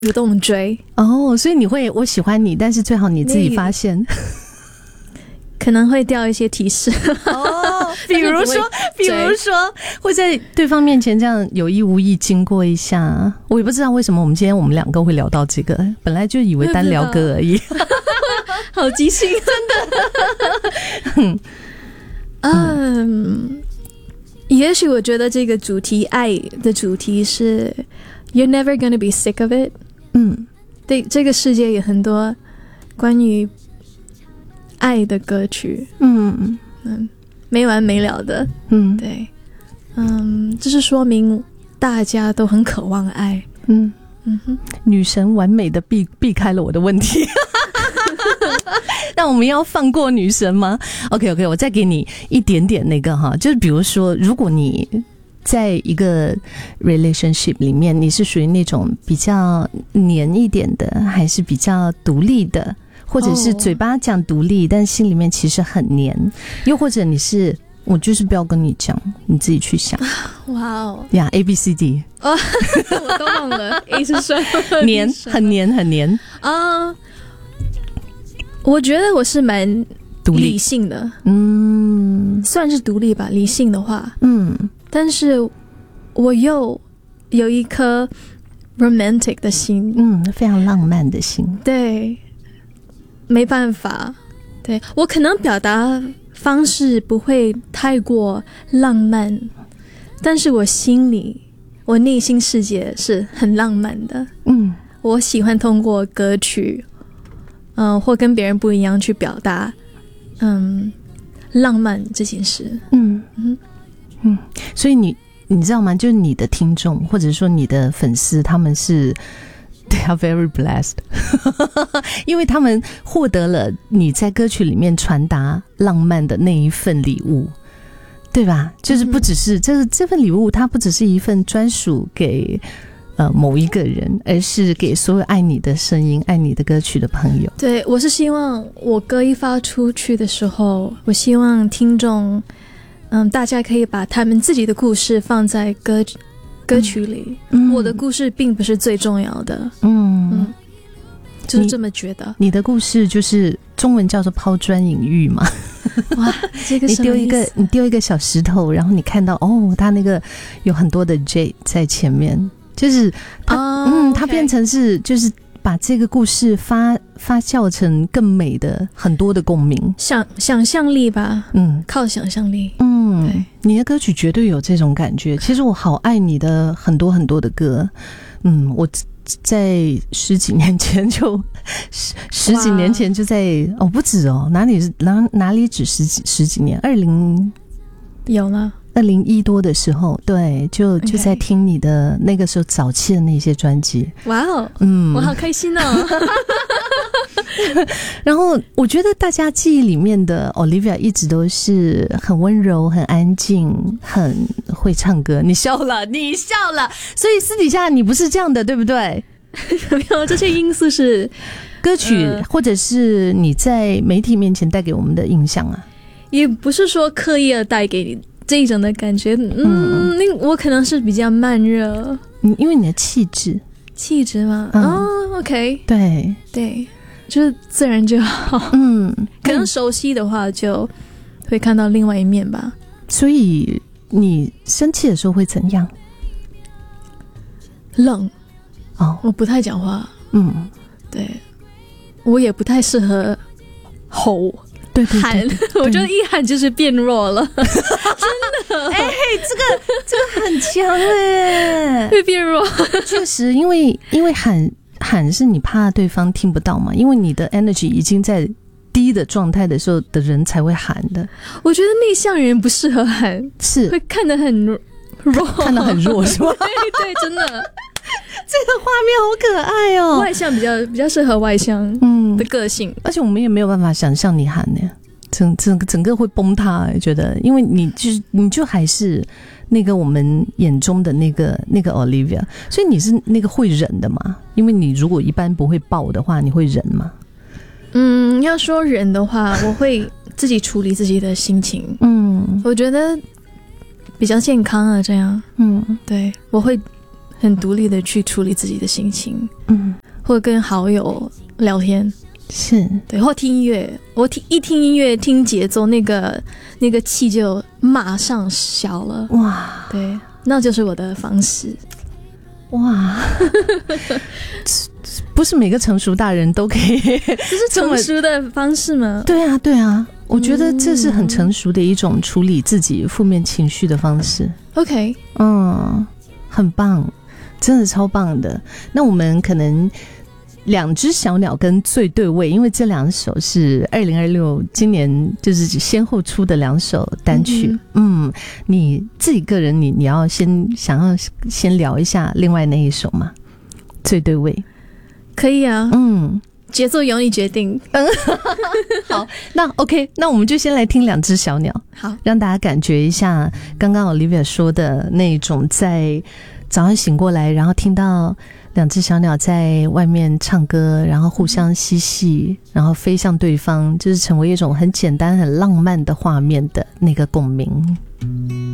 主动追哦，所以你会我喜欢你，但是最好你自己发现。 可能会掉一些提示哦，比如说会在对方面前这样有意无意经过一下。我也不知道为什么我们今天我们两个会聊到这个，本来就以为单聊歌而已。 好即兴，真的。也许我觉得这个主题爱的主题是 You're never gonna be sick of it。对，这个世界有很多关于爱的歌曲，没完没了的，对，这是说明大家都很渴望爱， 女神完美的避开了我的问题。那我们要放过女神吗 ？OK， 我再给你一点点那个哈，就是比如说，如果你在一个 relationship 里面，你是属于那种比较黏一点的，还是比较独立的？或者是嘴巴讲独立，但心里面其实很黏，又或者你是我就是不要跟你讲，你自己去想。 哇哦呀 ，A B C D， 我都忘了 A 是什么？ 黏，很黏，很黏啊。我觉得我是蛮理性的，算是独立吧，理性的话，但是我又有一颗 romantic 的心， 非常浪漫的心， 对。没办法，对，我可能表达方式不会太过浪漫，但是我心里我内心世界是很浪漫的，我喜欢通过歌曲或跟别人不一样去表达浪漫这件事。 所以你知道吗，就是你的听众或者说你的粉丝，他们是They are very blessed 因为他们获得了你在歌曲里面传达浪漫的那一份礼物，对吧？就是不只是这份礼物，它不只是一份专属给某一个人，而是给所有爱你的声音、爱你的歌曲的朋友。 对，我是希望我歌一发出去的时候，我希望听众大家可以把他们自己的故事放在歌曲里，我的故事并不是最重要的，就是这么觉得。 你的故事就是中文叫做抛砖引玉嘛。 哇，这个什么意思？ 你丢一个小石头，然后你看到它那个有很多的 J 在前面，就是它变成是就是把这个故事发酵成更美的很多的共鸣， 想象力吧，靠想象力，对， 你的歌曲绝对有这种感觉。其实我好爱你的很多很多的歌，我在十几年前就在不止哪里止十几年，20 有了。 2001多的时候，对，就在听你的那个时候早期的那些专辑。 哇哦，我好开心哦。 然后我觉得大家记忆里面的 Olivia 一直都是很温柔、很安静、很会唱歌。你笑了，所以私底下你不是这样的，对不对？ 没有，这些因素是歌曲或者是你在媒体面前带给我们的印象啊， 也不是说刻意的带给你这种的感觉，我可能是比较慢热， 因为你的气质嘛 ，OK， 对， 就是自然就好，可能熟悉的话就会看到另外一面吧。 所以你生气的时候会怎样？ 冷，我不太讲话，对，我也不太适合吼。 对喊，我觉得一喊就是变弱了，真的。 这个很强耶， 会变弱。 确实，因为喊是你怕对方听不到嘛，因为你的 energy 已经在低的状态的时候的人才会喊的。 我觉得内向人不适合喊， 是会看得很弱， 看得很弱是吧？ 对，真的。 这个画面好可爱哦。 外向比较适合外向的个性， 而且我们也没有办法想象你喊呢，整个会崩塌，觉得，因为你就还是那个我们眼中的那个 Olivia， 所以你是那个会忍的嘛？因为你如果一般不会爆的话，你会忍吗？ 要说忍的话，我会自己处理自己的心情，我觉得比较健康啊，这样，对，我会很独立的去处理自己的心情，或者跟好友聊天， 是对，或听音乐。我一听音乐，听节奏，那个气就马上消了。 哇， 对，那就是我的方式。 哇，不是每个成熟大人都可以， 这是成熟的方式吗？ 对啊，对啊，我觉得这是很成熟的一种处理自己负面情绪的方式。 OK， 很棒，真的超棒的。那我们可能两只小鸟跟最对味，因为这两首是2026今年就是先后出的两首单曲。你自己个人你要想要先聊一下另外那一首吗？最对味。 可以啊，节奏由你决定。 好，那 OK， 那我们就先来听两只小鸟， 好， 让大家感觉一下刚刚 Olivia 说的那种在早上醒过来，然后听到两只小鸟在外面唱歌，然后互相嬉戏，然后飞向对方，就是成为一种很简单很浪漫的画面的那个共鸣。